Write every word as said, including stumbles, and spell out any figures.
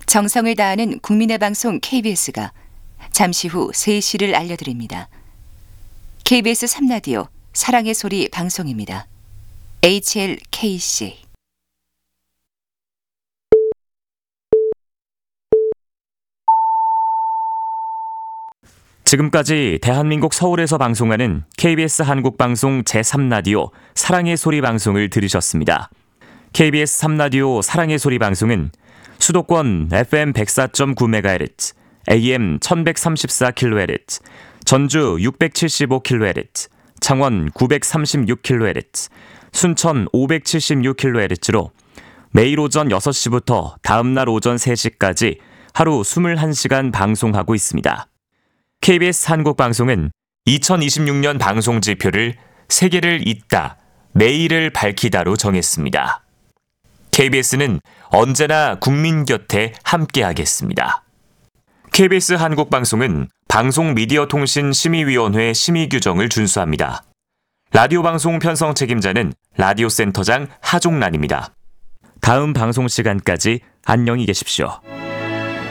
정성을 다하는 국민의 방송 케이비에스가 잠시 후 세 시를 알려드립니다. 케이비에스 삼 라디오 사랑의 소리 방송입니다. 에이치엘케이씨 지금까지 대한민국 서울에서 방송하는 케이비에스 한국방송 제삼 라디오 사랑의 소리 방송을 들으셨습니다. 케이비에스 삼 라디오 사랑의 소리 방송은 수도권 에프엠 백사 점 구 메가헤르츠, 에이엠 천백삼십사 킬로헤르츠, 전주 육백칠십오 킬로헤르츠, 창원 구백삼십육 킬로헤르츠, 순천 오백칠십육 킬로헤르츠로 매일 오전 여섯 시부터 다음날 오전 세 시까지 하루 이십일 시간 방송하고 있습니다. 케이비에스 한국방송은 이천이십육 년 방송 지표를 세계를 잇다, 내일을 밝히다로 정했습니다. 케이비에스는 언제나 국민 곁에 함께하겠습니다. 케이비에스 한국방송은 방송미디어통신심의위원회 심의 규정을 준수합니다. 라디오 방송 편성 책임자는 라디오센터장 하종란입니다. 다음 방송 시간까지 안녕히 계십시오.